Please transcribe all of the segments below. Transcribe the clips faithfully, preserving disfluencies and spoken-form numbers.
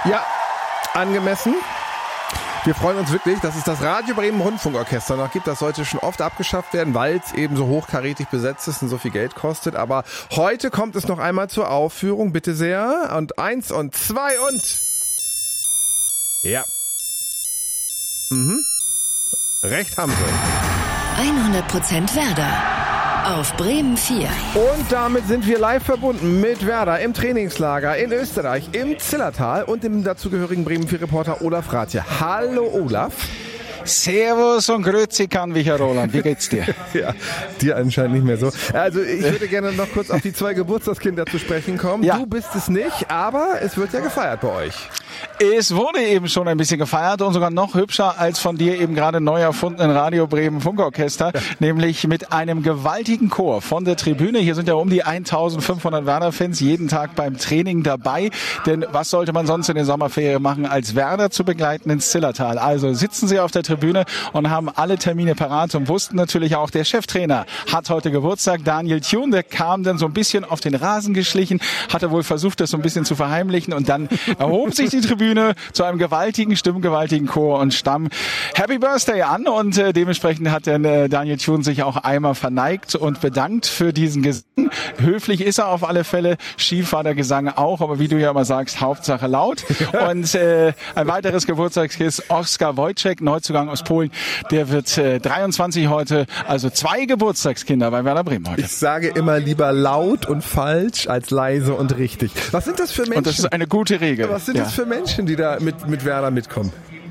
Ja, angemessen. Wir freuen uns wirklich, dass es das Radio Bremen Rundfunkorchester noch gibt. Das sollte schon oft abgeschafft werden, weil es eben so hochkarätig besetzt ist und so viel Geld kostet. Aber heute kommt es noch einmal zur Aufführung, bitte sehr. Und eins und zwei und... Ja. Mhm. Recht haben Sie. hundert Prozent Werder. Auf Bremen vier. Und damit sind wir live verbunden mit Werder im Trainingslager in Österreich, im Zillertal und dem dazugehörigen Bremen vier Reporter Olaf Rathje. Hallo Olaf. Servus und grüezi Kannwicher Roland, wie geht's dir? Ja, dir anscheinend nicht mehr so. Also ich würde gerne noch kurz auf die zwei Geburtstagskinder zu sprechen kommen. Ja. Du bist es nicht, aber es wird ja gefeiert bei euch. Es wurde eben schon ein bisschen gefeiert und sogar noch hübscher als von dir eben gerade neu erfundenen Radio Bremen Funkorchester, ja. Nämlich mit einem gewaltigen Chor von der Tribüne. Hier sind ja um die eintausendfünfhundert Werder-Fans jeden Tag beim Training dabei. Denn was sollte man sonst in den Sommerferien machen, als Werder zu begleiten ins Zillertal? Also sitzen sie auf der Tribüne und haben alle Termine parat und wussten natürlich auch, der Cheftrainer hat heute Geburtstag, Daniel Thune, der kam dann so ein bisschen auf den Rasen geschlichen, hatte wohl versucht, das so ein bisschen zu verheimlichen und dann erhob sich die Tribüne zu einem gewaltigen, stimmgewaltigen Chor und Stamm Happy Birthday an und äh, dementsprechend hat dann äh, Daniel Thune sich auch einmal verneigt und bedankt für diesen Gesang. Höflich ist er auf alle Fälle, schief war der Gesang auch, aber wie du ja immer sagst, Hauptsache laut. Und äh, ein weiteres Geburtstagskind, Oskar Wojciech, Neuzugang aus Polen, der wird äh, dreiundzwanzig heute, also zwei Geburtstagskinder bei Werder Bremen heute. Ich sage immer lieber laut und falsch als leise und richtig. Was sind das für Menschen? Und das ist eine gute Regel. Was sind ja. das für Menschen, die da mit, mit Werder mitkommen?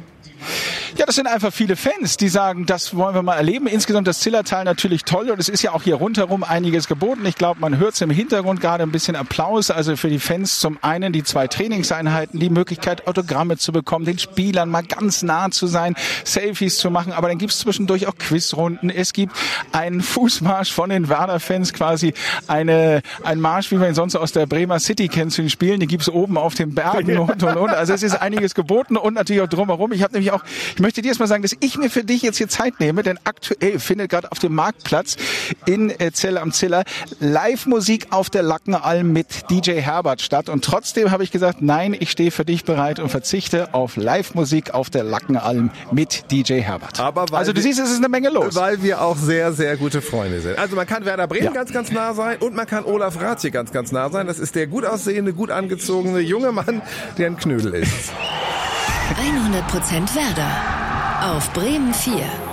Ja, das sind einfach viele Fans, die sagen, das wollen wir mal erleben. Insgesamt das Zillertal natürlich toll und es ist ja auch hier rundherum einiges geboten. Ich glaube, man hört es im Hintergrund gerade ein bisschen Applaus. Also für die Fans zum einen die zwei Trainingseinheiten, die Möglichkeit, Autogramme zu bekommen, den Spielern mal ganz nah zu sein, Selfies zu machen. Aber dann gibt es zwischendurch auch Quizrunden. Es gibt einen Fußmarsch von den Werder-Fans, quasi eine ein Marsch, wie man ihn sonst aus der Bremer City kennt, zu den Spielen. Die gibt es oben auf den Bergen und, und, und. Also es ist einiges geboten und natürlich auch drumherum. Ich habe nämlich auch, ich möchte dir erstmal sagen, dass ich mir für dich jetzt hier Zeit nehme, denn aktuell findet gerade auf dem Marktplatz in äh, Zell am Ziller Live-Musik auf der Lackenalm mit D J Herbert statt. Und trotzdem habe ich gesagt, nein, ich stehe für dich bereit und verzichte auf Live-Musik auf der Lackenalm mit D J Herbert. Aber also du wir, siehst, es ist eine Menge los. Weil wir auch sehr, sehr gute Freunde sind. Also man kann Werder Bremen ja. ganz, ganz nah sein und man kann Olaf Rathje ganz, ganz nah sein. Das ist der gut aussehende, gut angezogene junge Mann, der ein Knödel ist. hundert Prozent Werder. Auf Bremen vier.